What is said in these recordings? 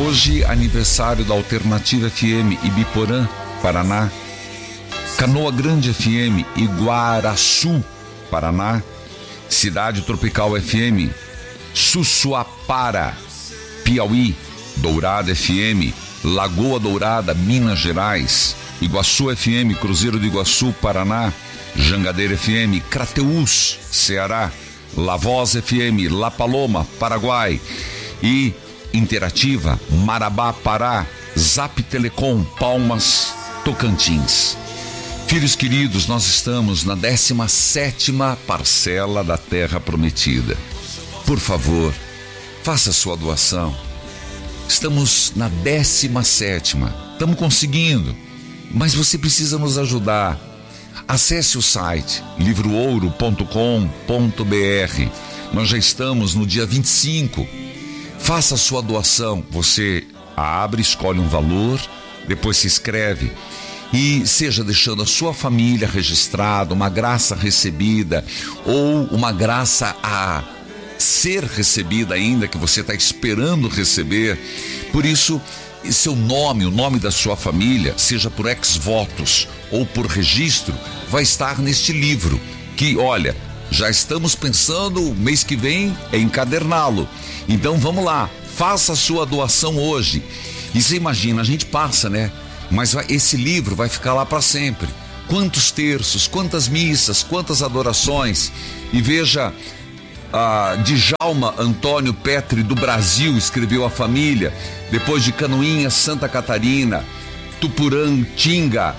Hoje, aniversário da Alternativa FM Ibiporã, Paraná. Canoa Grande FM Iguaraçu, Paraná. Cidade Tropical FM Sussuapara, Piauí. Dourada FM Lagoa Dourada, Minas Gerais. Iguaçu FM Cruzeiro do Iguaçu, Paraná. Jangadeira FM Crateús, Ceará. La Voz FM La Paloma, Paraguai. E Interativa Marabá, Pará. Zap Telecom Palmas, Tocantins. Filhos queridos, nós estamos na 17ª parcela da Terra Prometida. Por favor, faça sua doação. Estamos na 17ª, estamos conseguindo, mas você precisa nos ajudar. Acesse o site livroouro.com.br. Nós já estamos no dia 25. Faça a sua doação. Você abre, escolhe um valor, depois se inscreve. E seja deixando a sua família registrada, uma graça recebida ou uma graça a ser recebida ainda, que você está esperando receber. Por isso, seu nome, o nome da sua família, seja por ex-votos ou por registro, vai estar neste livro, que, olha, já estamos pensando mês que vem em encaderná-lo. Então vamos lá, faça a sua doação hoje. E você imagina, a gente passa, né? Mas esse livro vai ficar lá para sempre. Quantos terços, quantas missas, quantas adorações. E veja, Djalma Antônio Petri do Brasil escreveu a família. Depois de Canoinhas, Santa Catarina, Tupurantinga,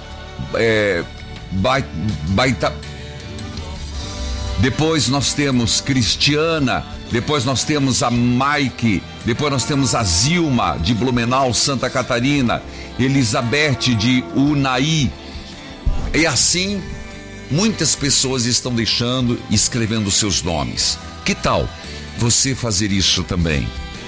Baita. Depois nós temos Cristiana. Depois nós temos a Mike. Depois nós temos a Zilma de Blumenau, Santa Catarina. Elizabeth de Unai. E assim, muitas pessoas estão deixando e escrevendo seus nomes. Que tal você fazer isso também?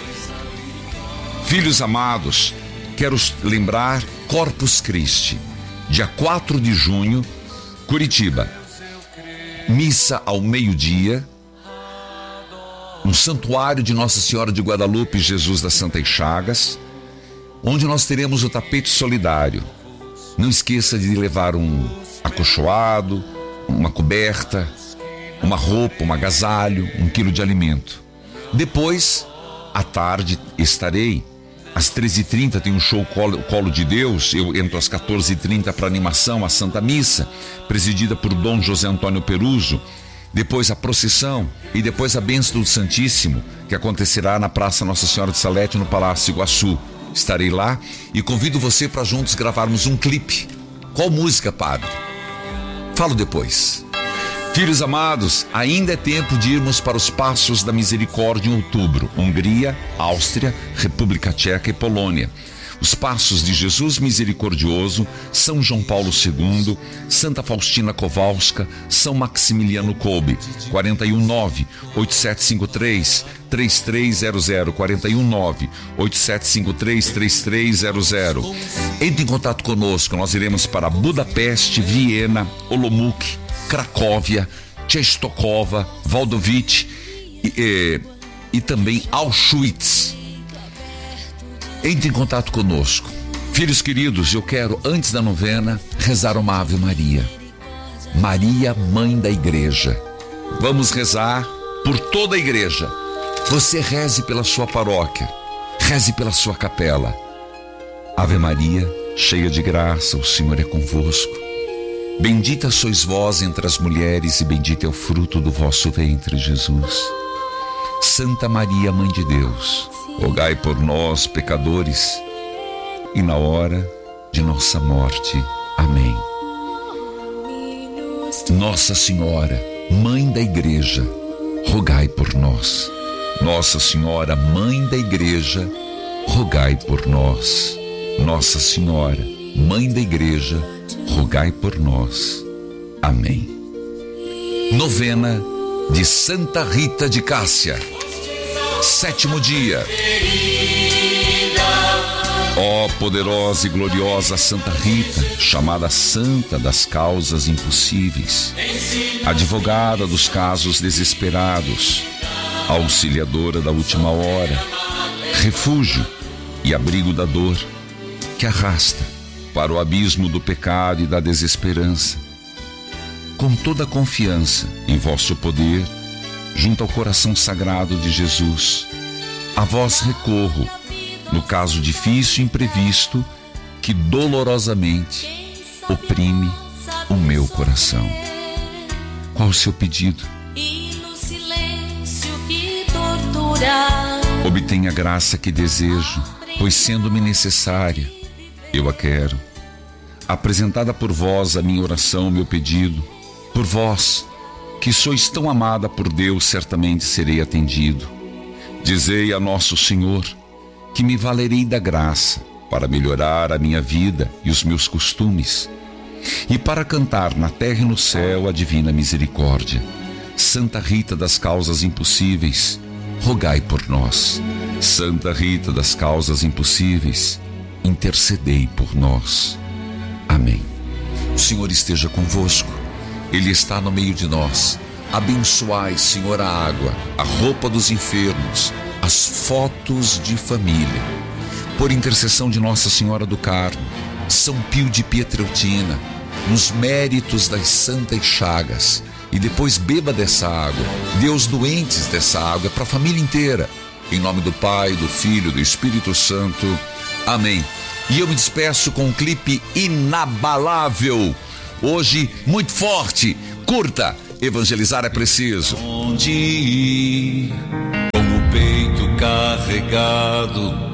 Filhos amados, quero lembrar Corpus Christi, dia 4 de junho, Curitiba. Missa ao meio-dia, no Santuário de Nossa Senhora de Guadalupe, Jesus das Santas Chagas, onde nós teremos o tapete solidário. Não esqueça de levar um acolchoado, uma coberta, uma roupa, um agasalho, 1 quilo de alimento. Depois, à tarde, estarei. Às 13h30 tem um show Colo de Deus. Eu entro às 14h30 para animação, a Santa Missa, presidida por Dom José Antônio Peruso. Depois a procissão e depois a bênção do Santíssimo, que acontecerá na Praça Nossa Senhora de Salete, no Palácio Iguaçu. Estarei lá e convido você para juntos gravarmos um clipe. Qual música, padre? Falo depois. Filhos amados, ainda é tempo de irmos para os Passos da Misericórdia em outubro. Hungria, Áustria, República Tcheca e Polônia. Os Passos de Jesus Misericordioso, São João Paulo II, Santa Faustina Kowalska, São Maximiliano Kolbe. 419-8753-3300, 419-8753-3300. Entre em contato conosco, nós iremos para Budapeste, Viena, Olomouc, Cracóvia, Częstochowa, Waldowicz e também Auschwitz. Entre em contato conosco. Filhos queridos, eu quero, antes da novena, rezar uma Ave Maria. Maria, Mãe da Igreja. Vamos rezar por toda a igreja. Você reze pela sua paróquia, reze pela sua capela. Ave Maria, cheia de graça, o Senhor é convosco. Bendita sois vós entre as mulheres e bendito é o fruto do vosso ventre, Jesus. Santa Maria, Mãe de Deus, rogai por nós, pecadores, e na hora de nossa morte. Amém. Nossa Senhora, Mãe da Igreja, rogai por nós. Nossa Senhora, Mãe da Igreja, rogai por nós. Nossa Senhora, Mãe da Igreja, rogai por nós. Amém. Novena de Santa Rita de Cássia. 7º dia. Ó poderosa e gloriosa Santa Rita, chamada Santa das Causas Impossíveis, advogada dos casos desesperados, auxiliadora da última hora, refúgio e abrigo da dor, que arrasta para o abismo do pecado e da desesperança. Com toda a confiança em vosso poder, junto ao coração sagrado de Jesus, a vós recorro, no caso difícil e imprevisto, que dolorosamente oprime o meu coração. Qual o seu pedido? Obtenha a graça que desejo, pois sendo-me necessária, eu a quero. Apresentada por vós a minha oração, meu pedido, por vós, que sois tão amada por Deus, certamente serei atendido. Dizei a nosso Senhor que me valerei da graça para melhorar a minha vida e os meus costumes, e para cantar na terra e no céu a divina misericórdia. Santa Rita das causas impossíveis, rogai por nós. Santa Rita das causas impossíveis, intercedei por nós. Amém. O Senhor esteja convosco, Ele está no meio de nós. Abençoai, Senhor, a água, a roupa dos enfermos, as fotos de família. Por intercessão de Nossa Senhora do Carmo, São Pio de Pietreutina, nos méritos das santas chagas, e depois beba dessa água. Dê aos doentes dessa água, é para a família inteira. Em nome do Pai, do Filho e do Espírito Santo. Amém. E eu me despeço com um clipe inabalável. Hoje, muito forte. Curta. Evangelizar é preciso. Onde ir, com o peito carregado